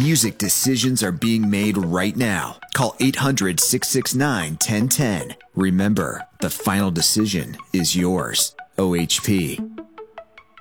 music decisions are being made right now. Call 800-669-1010. Remember, the final decision is yours. OHP.